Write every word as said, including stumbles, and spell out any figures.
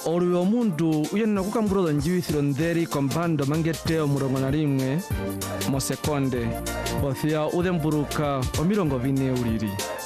Oluyo omuntu uyenna kukambuloza njiwisiro nderi kompando mangeteo murongo na limwe mo sekonde ofia udemburuka omirongo vine uliri.